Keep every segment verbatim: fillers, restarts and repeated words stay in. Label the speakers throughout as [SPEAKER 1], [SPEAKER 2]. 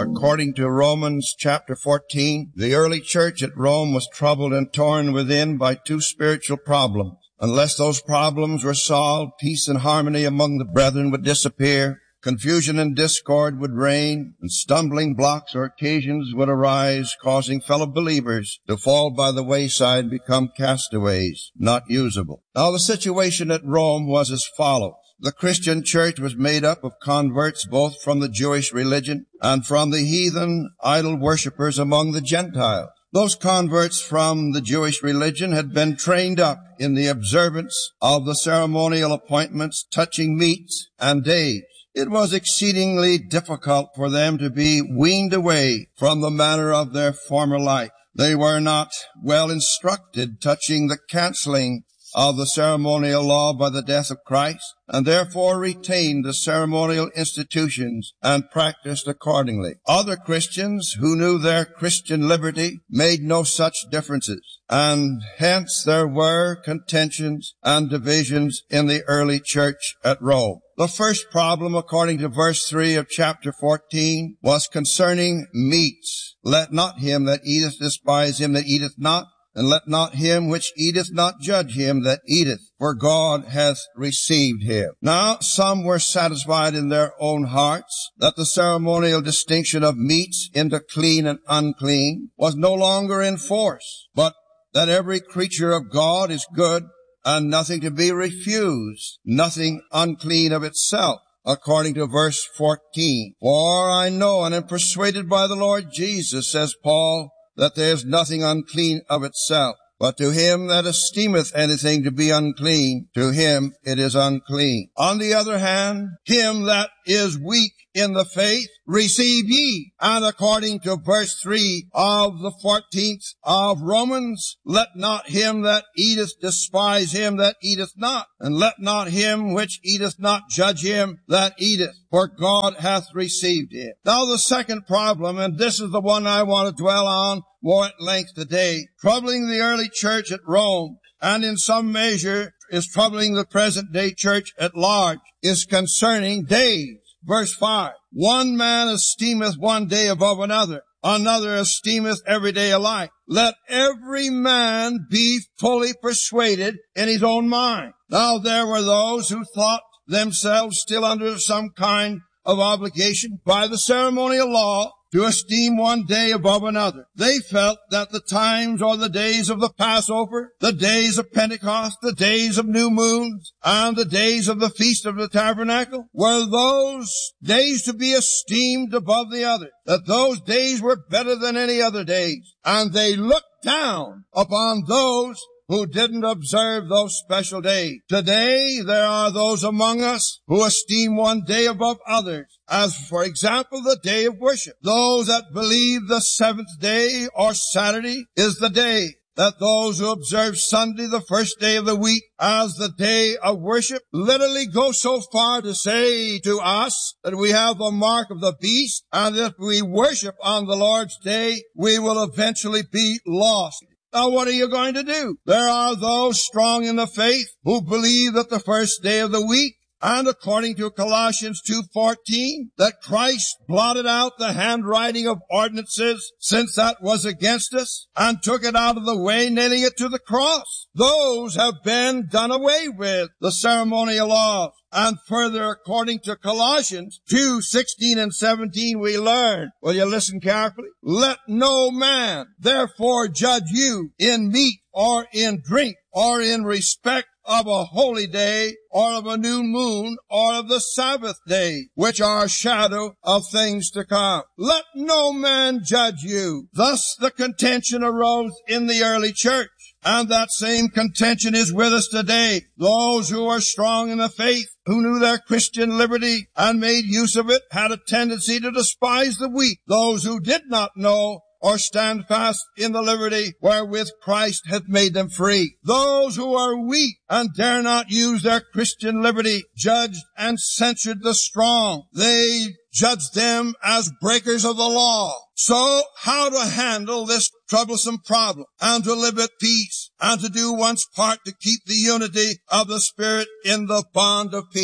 [SPEAKER 1] According to Romans chapter fourteen, the early church at Rome was troubled and torn within by two spiritual problems. Unless those problems were solved, peace and harmony among the brethren would disappear, confusion and discord would reign, and stumbling blocks or occasions would arise, causing fellow believers to fall by the wayside and become castaways, not usable. Now, the situation at Rome was as follows. The Christian church was made up of converts both from the Jewish religion and from the heathen idol worshippers among the Gentiles. Those converts from the Jewish religion had been trained up in the observance of the ceremonial appointments touching meats and days. It was exceedingly difficult for them to be weaned away from the manner of their former life. They were not well instructed touching the canceling of the ceremonial law by the death of Christ, and therefore retained the ceremonial institutions and practiced accordingly. Other Christians who knew their Christian liberty made no such differences, and hence there were contentions and divisions in the early church at Rome. The first problem, according to verse three of chapter fourteen, was concerning meats. Let not him that eateth despise him that eateth not, and let not him which eateth not judge him that eateth, for God hath received him. Now, some were satisfied in their own hearts that the ceremonial distinction of meats into clean and unclean was no longer in force, but that every creature of God is good and nothing to be refused, nothing unclean of itself. According to verse fourteen, for I know and am persuaded by the Lord Jesus, says Paul, that there is nothing unclean of itself, but to him that esteemeth anything to be unclean, to him it is unclean. On the other hand, him that is weak in the faith, receive ye. And according to verse three of the fourteenth of Romans, let not him that eateth despise him that eateth not, and let not him which eateth not judge him that eateth, for God hath received him. Now the second problem, and this is the one I want to dwell on more at length today, troubling the early church at Rome, and in some measure is troubling the present day church at large, is concerning days. Verse five, one man esteemeth one day above another, another esteemeth every day alike. Let every man be fully persuaded in his own mind. Now there were those who thought themselves still under some kind of obligation by the ceremonial law to esteem one day above another. They felt that the times or the days of the Passover, the days of Pentecost, the days of new moons, and the days of the Feast of the Tabernacle were those days to be esteemed above the others, that those days were better than any other days, and they looked down upon those who didn't observe those special days. Today, there are those among us who esteem one day above others, as, for example, the day of worship. Those that believe the seventh day or Saturday is the day, that those who observe Sunday, the first day of the week, as the day of worship, literally go so far to say to us that we have the mark of the beast, and if we worship on the Lord's day, we will eventually be lost. Now, what are you going to do? There are those strong in the faith who believe that the first day of the week, and according to Colossians two fourteen, that Christ blotted out the handwriting of ordinances, since that was against us, and took it out of the way, nailing it to the cross. Those have been done away with, the ceremonial laws. And further, according to Colossians two sixteen and seventeen, we learn, will you listen carefully? Let no man therefore judge you in meat or in drink or in respect of a holy day or of a new moon or of the Sabbath day, which are a shadow of things to come. Let no man judge you. Thus the contention arose in the early church. And that same contention is with us today. Those who are strong in the faith, who knew their Christian liberty and made use of it, had a tendency to despise the weak. Those who did not know or stand fast in the liberty wherewith Christ hath made them free. Those who are weak and dare not use their Christian liberty judged and censured the strong. They judged them as breakers of the law. So how to handle this troublesome problem and to live at peace and to do one's part to keep the unity of the Spirit in the bond of peace?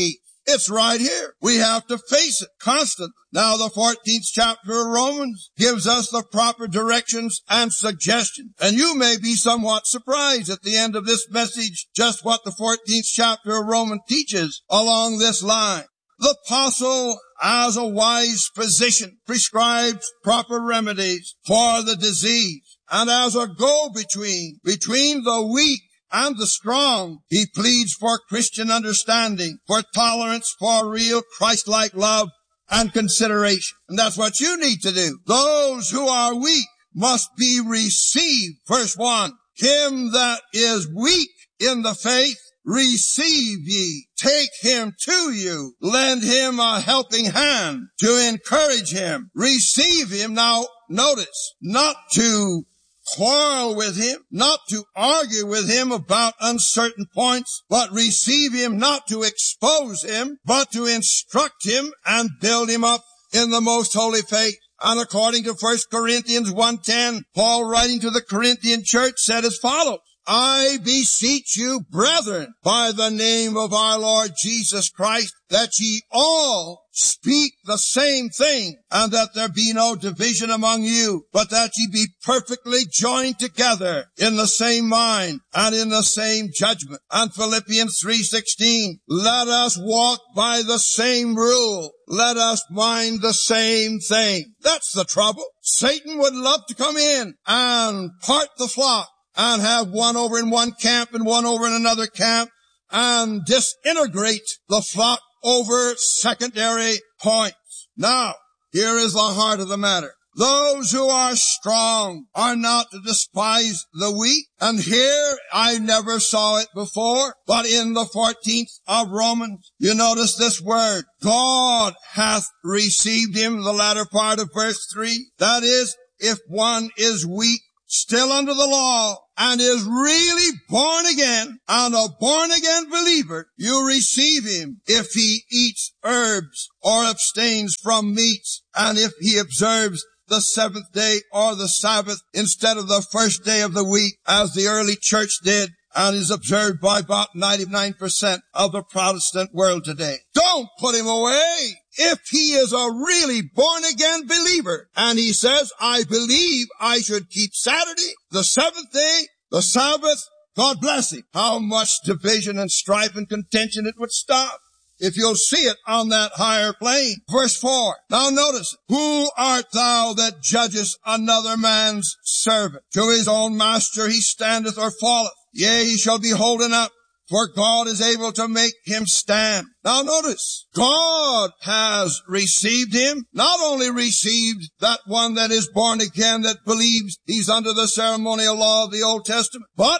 [SPEAKER 1] It's right here. We have to face it constantly. Now, the fourteenth chapter of Romans gives us the proper directions and suggestions. And you may be somewhat surprised at the end of this message just what the fourteenth chapter of Romans teaches along this line. The apostle, as a wise physician, prescribes proper remedies for the disease. And as a go-between between the weak and the strong, he pleads for Christian understanding, for tolerance, for real Christ-like love and consideration. And that's what you need to do. Those who are weak must be received. Verse one, him that is weak in the faith, receive ye. Take him to you. Lend him a helping hand to encourage him. Receive him. Now, notice, not to quarrel with him, not to argue with him about uncertain points, but receive him, not to expose him, but to instruct him and build him up in the most holy faith. And according to First Corinthians one ten, Paul, writing to the Corinthian church, said as follows, I beseech you, brethren, by the name of our Lord Jesus Christ, that ye all speak the same thing, and that there be no division among you, but that ye be perfectly joined together in the same mind and in the same judgment. And Philippians three sixteen, let us walk by the same rule. Let us mind the same thing. That's the trouble. Satan would love to come in and part the flock and have one over in one camp and one over in another camp and disintegrate the flock over secondary points. Now, here is the heart of the matter. Those who are strong are not to despise the weak. And here, I never saw it before, but in the fourteenth of Romans, you notice this word, God hath received him, the latter part of verse three. That is, if one is weak, still under the law, and is really born again, and a born again believer, you receive him if he eats herbs or abstains from meats, and if he observes the seventh day or the Sabbath instead of the first day of the week, as the early church did, and is observed by about ninety-nine percent of the Protestant world today. Don't put him away. If he is a really born-again believer, and he says, I believe I should keep Saturday, the seventh day, the Sabbath, God bless him. How much division and strife and contention it would stop if you'll see it on that higher plane. Verse four. Now notice, who art thou that judgest another man's servant? To his own master he standeth or falleth. Yea, he shall be holden up, for God is able to make him stand. Now notice, God has received him, not only received that one that is born again that believes he's under the ceremonial law of the Old Testament, but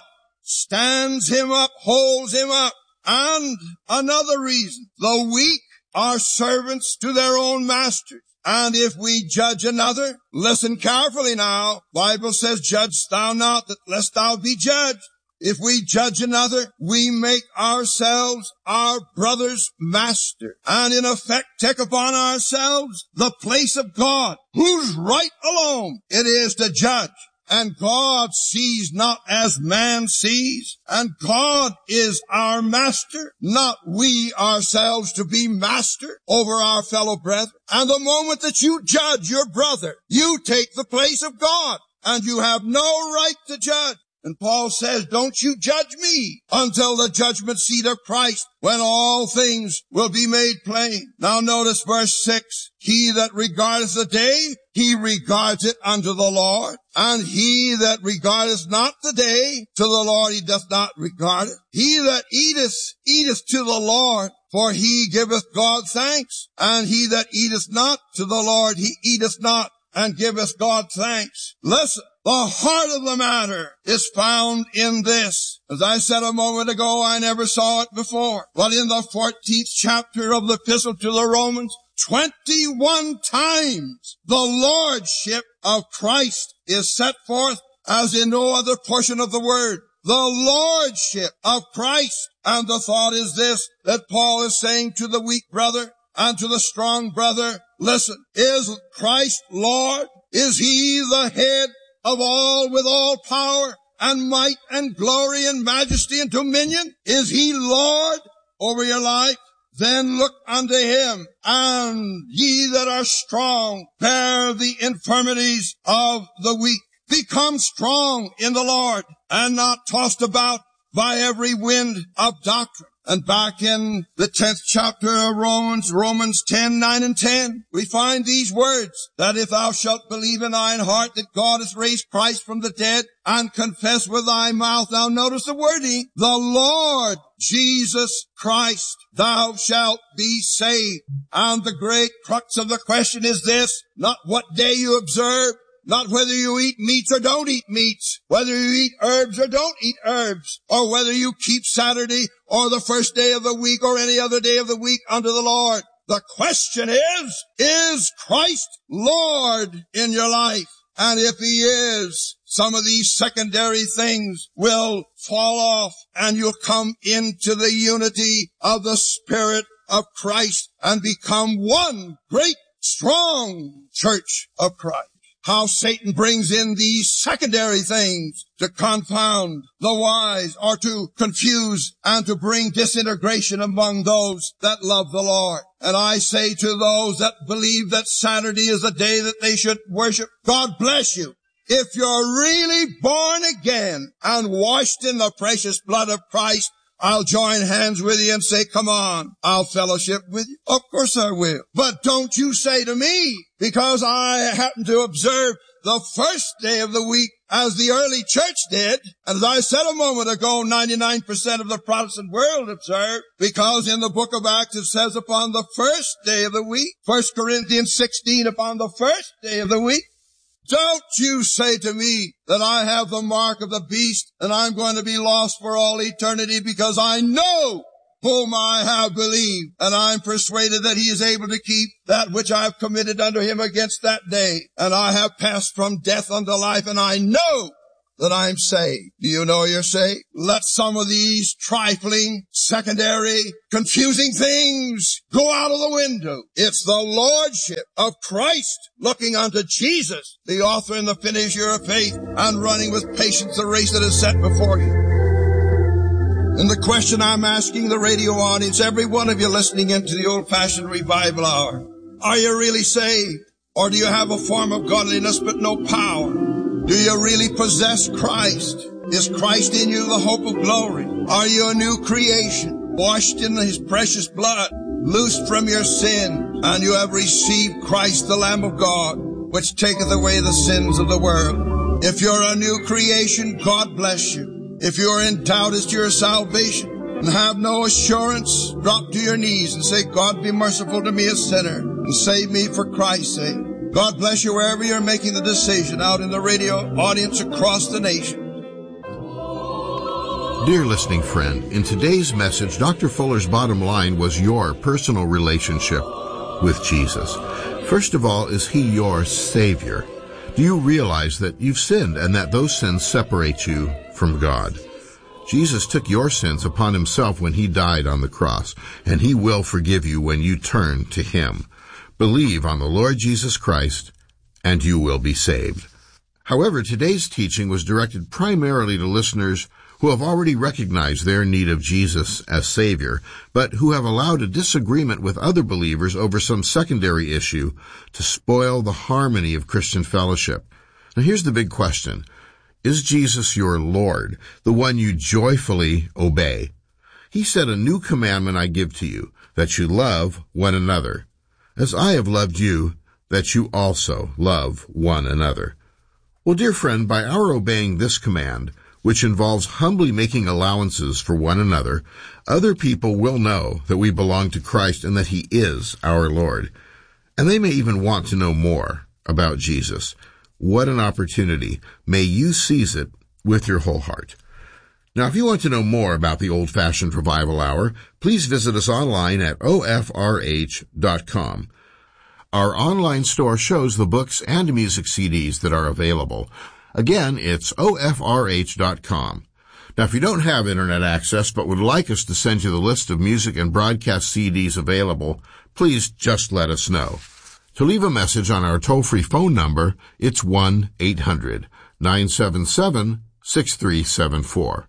[SPEAKER 1] stands him up, holds him up. And another reason, the weak are servants to their own masters. And if we judge another, listen carefully now, Bible says, judge thou not, that lest thou be judged. If we judge another, we make ourselves our brother's master, and in effect take upon ourselves the place of God, whose right alone it is to judge. And God sees not as man sees, and God is our master, not we ourselves to be master over our fellow brethren. And the moment that you judge your brother, you take the place of God, and you have no right to judge. And Paul says, don't you judge me until the judgment seat of Christ, when all things will be made plain. Now notice verse six. He that regardeth the day, he regards it unto the Lord. And he that regardeth not the day, to the Lord he doth not regard it. He that eateth, eateth to the Lord, for he giveth God thanks. And he that eateth not to the Lord, he eateth not, and giveth God thanks. Listen. The heart of the matter is found in this. As I said a moment ago, I never saw it before. But in the fourteenth chapter of the Epistle to the Romans, twenty-one times the Lordship of Christ is set forth as in no other portion of the Word. The Lordship of Christ. And the thought is this, that Paul is saying to the weak brother and to the strong brother, listen, is Christ Lord? Is he the head of all, with all power and might and glory and majesty and dominion? Is he Lord over your life? Then look unto him, and ye that are strong, bear the infirmities of the weak. Become strong in the Lord, and not tossed about by every wind of doctrine. And back in the tenth chapter of Romans, Romans ten, nine and ten, we find these words, that if thou shalt believe in thine heart that God has raised Christ from the dead, and confess with thy mouth, now notice the wording, the Lord Jesus Christ, thou shalt be saved. And the great crux of the question is this, not what day you observe, not whether you eat meats or don't eat meats, whether you eat herbs or don't eat herbs, or whether you keep Saturday or the first day of the week or any other day of the week unto the Lord. The question is, is Christ Lord in your life? And if he is, some of these secondary things will fall off and you'll come into the unity of the Spirit of Christ and become one great, strong church of Christ. How Satan brings in these secondary things to confound the wise or to confuse and to bring disintegration among those that love the Lord. And I say to those that believe that Saturday is the day that they should worship, God bless you. If you're really born again and washed in the precious blood of Christ, I'll join hands with you and say, come on, I'll fellowship with you. Of course I will. But don't you say to me, because I happen to observe the first day of the week as the early church did, and as I said a moment ago, ninety-nine percent of the Protestant world observe, because in the book of Acts it says upon the first day of the week, First Corinthians sixteen, upon the first day of the week. Don't you say to me that I have the mark of the beast and I'm going to be lost for all eternity, because I know whom I have believed, and I'm persuaded that he is able to keep that which I have committed unto him against that day. And I have passed from death unto life, and I know that I'm saved. Do you know you're saved? Let some of these trifling, secondary, confusing things go out of the window. It's the lordship of Christ looking unto Jesus, the author and the finisher of faith, and running with patience the race that is set before you. And the question I'm asking the radio audience, every one of you listening into the old-fashioned revival hour, are you really saved? Or do you have a form of godliness but no power? Do you really possess Christ? Is Christ in you the hope of glory? Are you a new creation, washed in his precious blood, loosed from your sin, and you have received Christ the Lamb of God, which taketh away the sins of the world? If you're a new creation, God bless you. If you're in doubt as to your salvation and have no assurance, drop to your knees and say, God, be merciful to me, a sinner, and save me for Christ's sake. God bless you wherever you're making the decision, out in the radio audience across the nation.
[SPEAKER 2] Dear listening friend, in today's message, Doctor Fuller's bottom line was your personal relationship with Jesus. First of all, is he your Savior? Do you realize that you've sinned and that those sins separate you from God? Jesus took your sins upon himself when he died on the cross, and he will forgive you when you turn to him. Believe on the Lord Jesus Christ, and you will be saved. However, today's teaching was directed primarily to listeners who have already recognized their need of Jesus as Savior, but who have allowed a disagreement with other believers over some secondary issue to spoil the harmony of Christian fellowship. Now here's the big question. Is Jesus your Lord, the one you joyfully obey? He said, a new commandment I give to you, that you love one another, as I have loved you, that you also love one another. Well, dear friend, by our obeying this command, which involves humbly making allowances for one another, other people will know that we belong to Christ and that he is our Lord. And they may even want to know more about Jesus. What an opportunity. May you seize it with your whole heart. Now, if you want to know more about the Old-Fashioned Revival Hour, please visit us online at O F R H dot com. Our online store shows the books and music C Ds that are available. Again, it's O F R H dot com. Now, if you don't have internet access but would like us to send you the list of music and broadcast C Ds available, please just let us know. To leave a message on our toll-free phone number, it's one eight hundred nine seven seven six three seven four.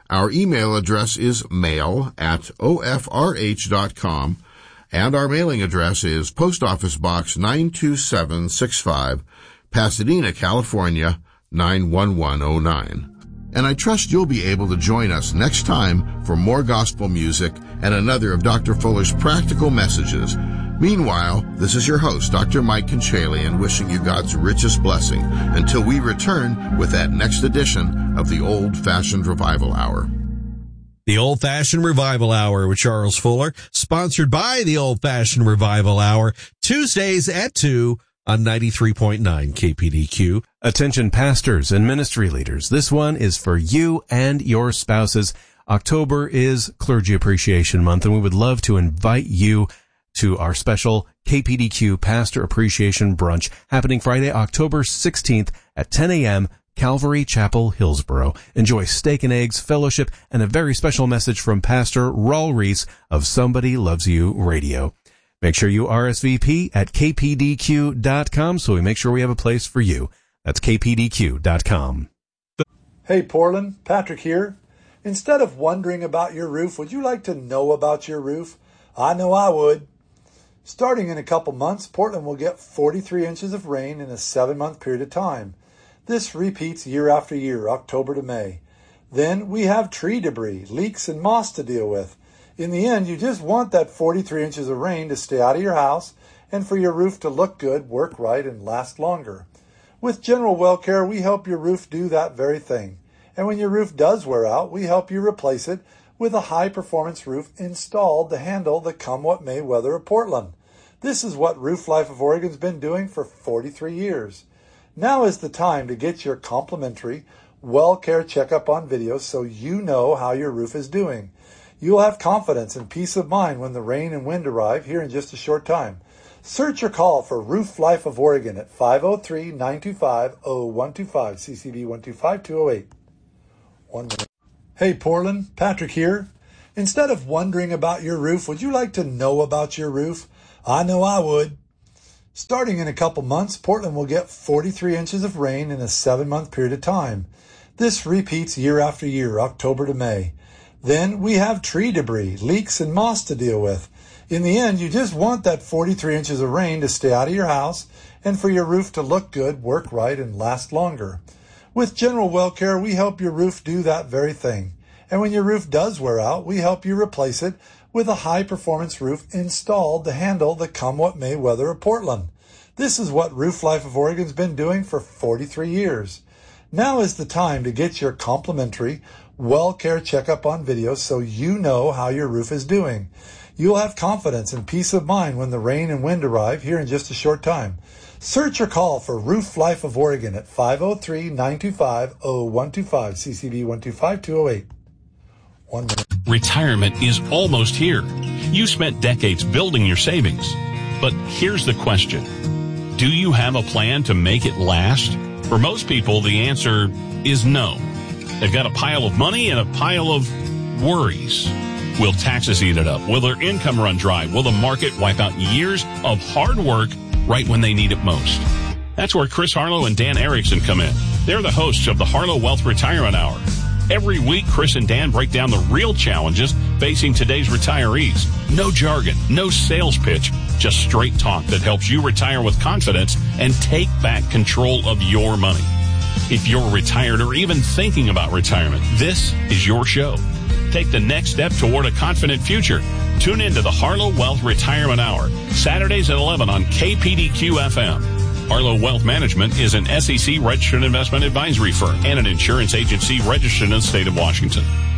[SPEAKER 2] Our email address is mail at O F R H dot com, and our mailing address is Post Office Box nine two seven six five, Pasadena, California, nine one one oh nine. And I trust you'll be able to join us next time for more gospel music and another of Doctor Fuller's practical messages. Meanwhile, this is your host, Doctor Mike Conchalian, wishing you God's richest blessing until we return with that next edition of the Old-Fashioned Revival Hour.
[SPEAKER 3] The Old-Fashioned Revival Hour with Charles Fuller, sponsored by the Old-Fashioned Revival Hour, Tuesdays at two on ninety-three point nine K P D Q.
[SPEAKER 4] Attention pastors and ministry leaders. This one is for you and your spouses. October is Clergy Appreciation Month, and we would love to invite you to our special K P D Q Pastor Appreciation Brunch happening Friday, October sixteenth at ten a.m., Calvary Chapel, Hillsboro. Enjoy steak and eggs, fellowship, and a very special message from Pastor Raul Reese of Somebody Loves You Radio. Make sure you R S V P at K P D Q dot com so we make sure we have a place for you. That's K P D Q dot com.
[SPEAKER 5] Hey Portland, Patrick here. Instead of wondering about your roof, would you like to know about your roof? I know I would. Starting in a couple months, Portland will get forty-three inches of rain in a seven-month period of time. This repeats year after year, October to May. Then we have tree debris, leaks, and moss to deal with. In the end, you just want that forty-three inches of rain to stay out of your house and for your roof to look good, work right, and last longer. With General Well Care, we help your roof do that very thing. And when your roof does wear out, we help you replace it with a high-performance roof installed to handle the come-what-may weather of Portland. This is what Roof Life of Oregon's been doing for forty-three years. Now is the time to get your complimentary Well Care checkup on video so you know how your roof is doing. You'll have confidence and peace of mind when the rain and wind arrive here in just a short time. Search or call for Roof Life of Oregon at five oh three, nine two five, oh one two five, C C B one two five, two oh eight. One minute. Hey Portland, Patrick here. Instead of wondering about your roof, would you like to know about your roof? I know I would. Starting in a couple months, Portland will get forty-three inches of rain in a seven-month period of time. This repeats year after year, October to May. Then we have tree debris, leaks, and moss to deal with. In the end, you just want that forty-three inches of rain to stay out of your house and for your roof to look good, work right, and last longer. With General Well Care, we help your roof do that very thing. And when your roof does wear out, we help you replace it with a high-performance roof installed to handle the come-what-may weather of Portland. This is what Roof Life of Oregon's been doing for forty-three years. Now is the time to get your complimentary Well Care checkup on video so you know how your roof is doing. You'll have confidence and peace of mind when the rain and wind arrive here in just a short time. Search or call for Roof Life of Oregon at five oh three, nine two five, oh one two five, C C B one two five, two oh eight. One minute.
[SPEAKER 6] Retirement is almost here. You spent decades building your savings. But here's the question. Do you have a plan to make it last? For most people, the answer is no. They've got a pile of money and a pile of worries. Will taxes eat it up? Will their income run dry? Will the market wipe out years of hard work right when they need it most? That's where Chris Harlow and Dan Erickson come in. They're the hosts of the Harlow Wealth Retirement Hour. Every week, Chris and Dan break down the real challenges facing today's retirees. No jargon, no sales pitch, just straight talk that helps you retire with confidence and take back control of your money. If you're retired or even thinking about retirement, this is your show. Take the next step toward a confident future. Tune in to the Harlow Wealth Retirement Hour, Saturdays at eleven on K P D Q F M. Harlow Wealth Management is an S E C registered investment advisory firm and an insurance agency registered in the state of Washington.